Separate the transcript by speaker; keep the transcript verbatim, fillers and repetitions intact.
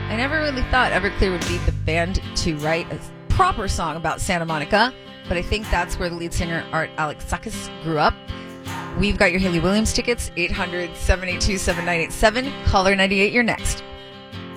Speaker 1: I never really thought Everclear would be the band to write a proper song about Santa Monica, but I think that's where the lead singer, Art Alexakis, grew up. We've got your Hayley Williams tickets, eight hundred, seven eight two, seven nine eight seven. Caller ninety-eight, you're next.